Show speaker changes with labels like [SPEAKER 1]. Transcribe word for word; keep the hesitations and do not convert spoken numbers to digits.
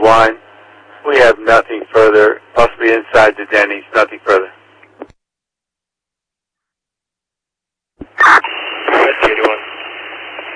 [SPEAKER 1] wine. We have nothing further, possibly inside the Denny's, nothing further.